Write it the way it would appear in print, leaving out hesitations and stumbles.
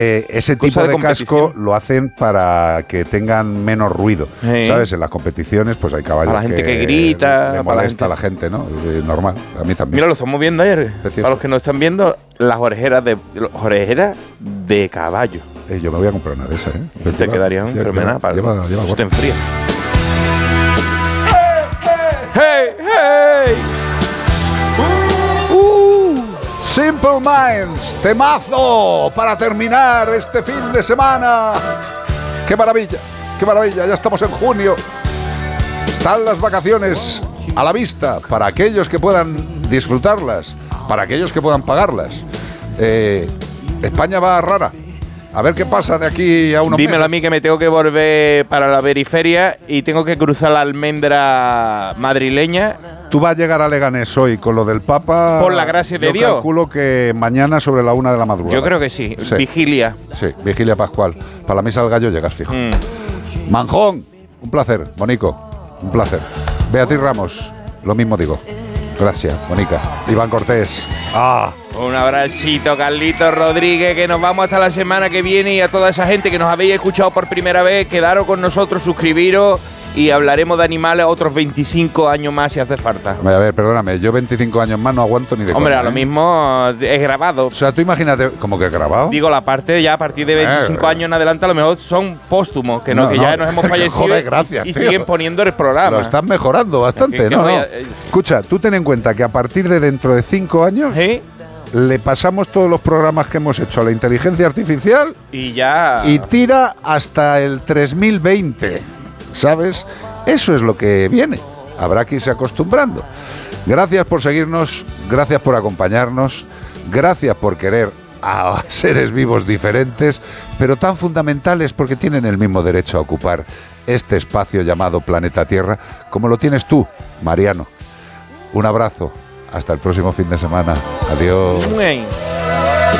ese tipo de casco lo hacen para que tengan menos ruido, ¿sabes? En las competiciones pues hay caballos para la gente que grita, le molesta a la gente, ¿no? Normal, a mí también. Mira, lo estamos viendo ayer. Para los que no están viendo, las orejeras de caballo. Yo me voy a comprar una de esas, ¿eh? Te quedarían fenomenal para que te enfrías. ¡Hey, hey! Simple Minds, temazo para terminar este fin de semana. ¡Qué maravilla! ¡Qué maravilla! Ya estamos en junio. Están las vacaciones a la vista para aquellos que puedan disfrutarlas, para aquellos que puedan pagarlas. España va rara. A ver qué pasa de aquí a unos meses. Dímelo a mí que me tengo que volver para la periferia y tengo que cruzar la almendra madrileña. Tú vas a llegar a Leganés hoy con lo del Papa. Por la gracia de Dios. Yo calculo que mañana sobre la 1 de la madrugada. Yo creo que sí. Vigilia. Sí, vigilia pascual. Para la misa del gallo llegas fijo. Manjón, un placer. Monico, un placer. Beatriz Ramos, lo mismo digo. Gracias, Mónica. Iván Cortés. Un abracito, Carlitos Rodríguez, que nos vamos hasta la semana que viene, y a toda esa gente que nos habéis escuchado por primera vez, quedaros con nosotros, suscribiros y hablaremos de animales otros 25 años más si hace falta. A ver, perdóname, yo 25 años más no aguanto ni de Hombre, a lo mismo es grabado. O sea, tú imagínate, ¿cómo que grabado? Digo, la parte ya a partir de 25 años en adelante a lo mejor son póstumos, que ya nos hemos fallecido. Joder, gracias, y siguen poniendo el programa. Lo están mejorando bastante, ¿no? Escucha, tú ten en cuenta que a partir de dentro de 5 años le pasamos todos los programas que hemos hecho a la inteligencia artificial y tira hasta el 3020, ¿sabes? Eso es lo que viene. Habrá que irse acostumbrando. Gracias por seguirnos, gracias por acompañarnos, gracias por querer a seres vivos diferentes, pero tan fundamentales porque tienen el mismo derecho a ocupar este espacio llamado Planeta Tierra, como lo tienes tú, Mariano. Un abrazo. Hasta el próximo fin de semana. Adiós.